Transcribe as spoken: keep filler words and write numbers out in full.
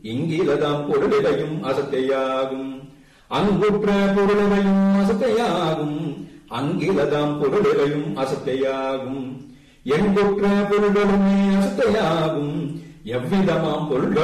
இங்கிலதாம் பொருளிலையும் அசத்தையாகும். அங்குற்ற பொருளிலையும் அசத்தையாகும். அங்கிலதாம் பொருளிலையும் அசத்தையாகும். எங்குற்ற பொருள்களுமே அசத்தையாகும். எவ்விதமாம் பொருள்கள்